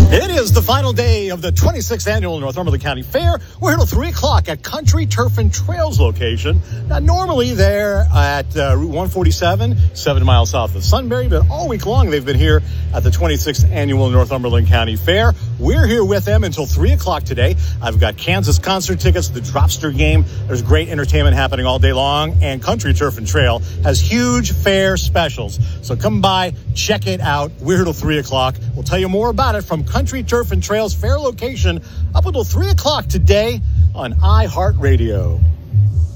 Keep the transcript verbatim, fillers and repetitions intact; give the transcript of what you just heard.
It is the final day of the twenty-sixth annual Northumberland County Fair. We're here till three o'clock at Country Turf and Trails location. Now, normally they're at uh, Route one forty-seven, seven miles south of Sunbury, but all week long they've been here at the twenty-sixth annual Northumberland County Fair. We're here with them until three o'clock today. I've got Kansas concert tickets, the Dropster game. There's great entertainment happening all day long, and Country Turf and Trail has huge fair specials. So come by, check it out. We're here till three o'clock. We'll tell you more about it from Country Turf and Trails fair location up until three o'clock today on iHeartRadio.